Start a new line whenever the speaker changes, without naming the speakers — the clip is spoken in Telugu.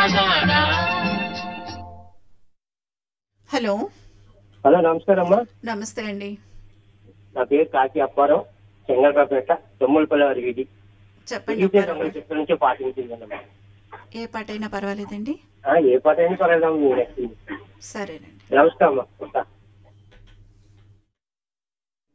హలో.
హలో, నమస్కారం అమ్మా.
నమస్తే అండి.
నా పేరు కాకి అప్పారావు, చెంగల్రాపేట, తొమ్ములపల్లి వారి వీధి.
చెప్పండి
ఈజీ
అప్పారావు గారు.
చిత్రం నుంచి పాటించిందమ్మా.
ఏ పాట అయినా పర్వాలేదండి.
ఏ పాట అయినా పర్లేదమ్మా, మీరు నచ్చింది.
సరేనండి.
నమస్తే అమ్మా.